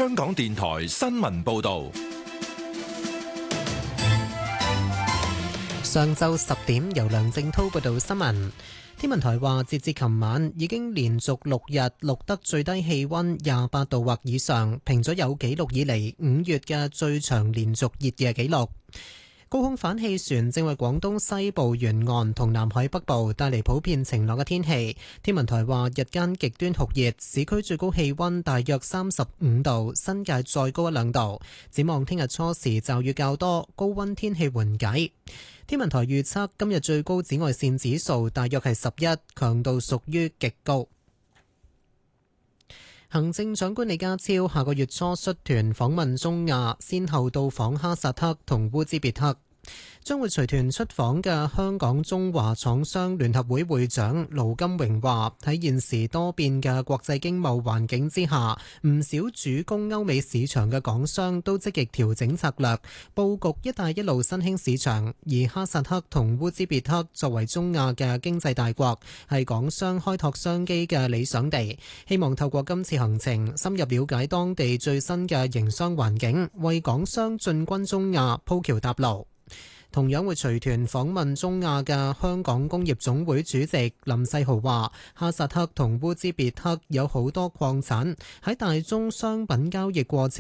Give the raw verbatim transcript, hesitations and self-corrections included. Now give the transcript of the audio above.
香港電台新聞報道。 上晝十點，由梁正滔報道新聞。天文台話，截至琴晚，已經連續六日錄得最低氣溫廿八度或以上，平咗有紀錄以嚟五月嘅最長連續熱夜紀錄。高空反氣旋正為廣東西部沿岸同南海北部帶嚟普遍晴朗嘅天氣。天文台話，日間極端酷熱，市區最高氣溫大約三十五度，新界再高一兩度。展望聽日初時驟雨較多，高溫天氣緩解。天文台預測今日最高紫外線指數大約係十一，強度屬於極高。行政長官李家超下個月初率團訪問中亞，先後到訪哈薩克同烏茲別克。將會隨團出訪嘅香港中華廠商聯合會會長盧金榮話：喺現時多變嘅國際經貿環境之下，唔少主攻歐美市場嘅港商都積極調整策略，佈局一帶一路新興市場。而哈薩克同烏茲別克作為中亞嘅經濟大國，係港商開拓商機嘅理想地。希望透過今次行程，深入了解當地最新嘅營商環境，為港商進軍中亞鋪橋搭路。同樣會隨團訪問中亞嘅香港工業總會主席林世豪話：哈薩克同烏茲別克有好多礦產，喺大宗商品交易過程